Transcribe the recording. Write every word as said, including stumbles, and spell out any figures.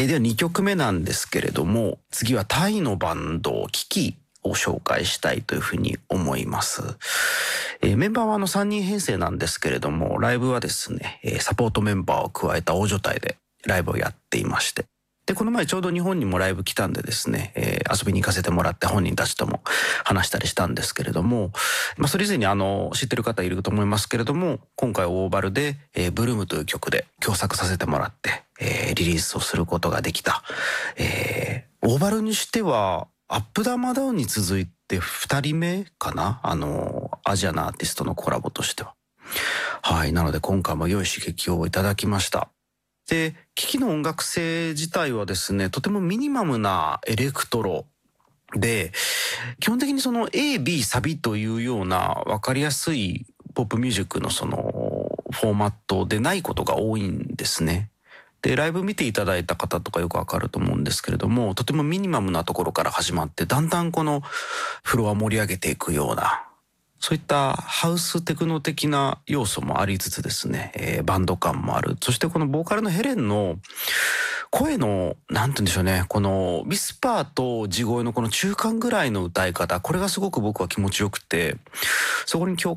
えー、ではにきょくめなんですけれども、次はタイのバンドキキを紹介したいというふうに思います。えー、メンバーはあのさんにん編成なんですけれども、ライブはですね、えー、サポートメンバーを加えた大所帯でライブをやっていまして、でこの前ちょうど日本にもライブ来たんでですね、えー、遊びに行かせてもらって本人たちとも話したりしたんですけれども、まあ、それ以前にあの知ってる方いると思いますけれども、今回オーバルで、えー、ブルームという曲で共作させてもらって、えー、リリースをすることができた、えー、オーバルにしてはアップダウンマダウンに続いてふたりめかな、あのアジアのアーティストのコラボとしては。はい、なので今回も良い刺激をいただきました。で、キキの音楽性自体はですね、とてもミニマムなエレクトロで、基本的にその A、B、サビというような分かりやすいポップミュージックのそのフォーマットでないことが多いんですね。で、ライブ見ていただいた方とかよくわかると思うんですけれども、とてもミニマムなところから始まって、だんだんこのフロア盛り上げていくような、そういったハウステクノ的な要素もありつつですね、えー、バンド感もある。そしてこのボーカルのヘレンの声の、なんて言うんでしょうね、このウィスパーと地声のこの中間ぐらいの歌い方、これがすごく僕は気持ちよくて、そこに共